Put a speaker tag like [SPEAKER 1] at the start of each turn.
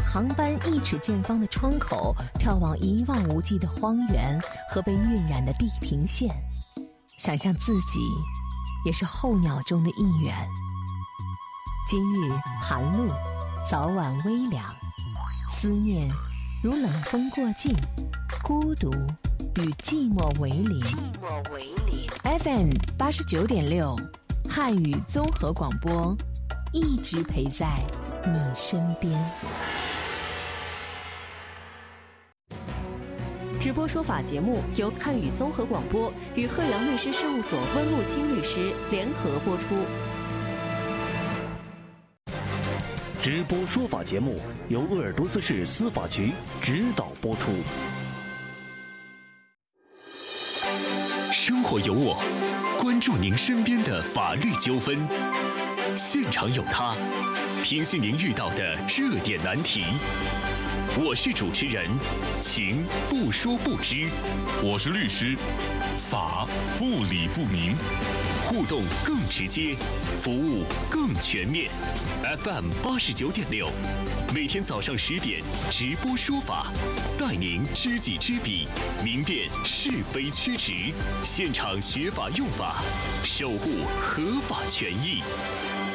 [SPEAKER 1] 航班1尺见方的窗口眺望一望无际的荒原和被晕染的地平线，想象自己也是候鸟中的一员。今日寒露，早晚微凉，思念如冷风过境，孤独与寂寞为邻。FM 89.6，汉语综合广播，一直陪在你身边。
[SPEAKER 2] 直播说法节目由汉语综合广播与鹤阳律师事务所温木清律师联合播出。
[SPEAKER 3] 直播说法节目由鄂尔多斯市司法局指导播出。
[SPEAKER 4] 生活有我，关注您身边的法律纠纷，现场有他，平息您遇到的热点难题。我是主持人，情不说不知；
[SPEAKER 5] 我是律师，法不理不明。
[SPEAKER 4] 互动更直接，服务更全面。FM 89.6，每天早上10点直播说法，带您知己知彼，明辨是非曲直，现场学法用法，守护合法权益。